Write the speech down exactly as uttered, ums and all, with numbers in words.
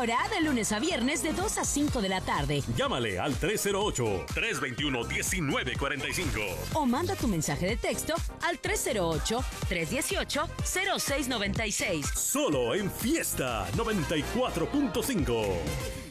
Ahora, de lunes a viernes, de dos a cinco de la tarde. Llámale al tres cero ocho, tres dos uno, uno nueve cuatro cinco. O manda tu mensaje de texto al tres cero ocho, tres uno ocho, cero seis nueve seis. Solo en Fiesta noventa y cuatro punto cinco.